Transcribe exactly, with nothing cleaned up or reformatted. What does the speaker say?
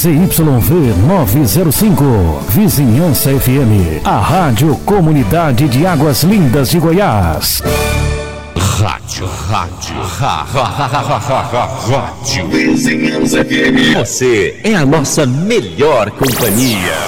Z Y V novecentos e cinco, Vizinhança F M, a Rádio Comunidade de Águas Lindas de Goiás. Rádio, rádio, rádio, Vizinhança F M. Você é a nossa melhor companhia.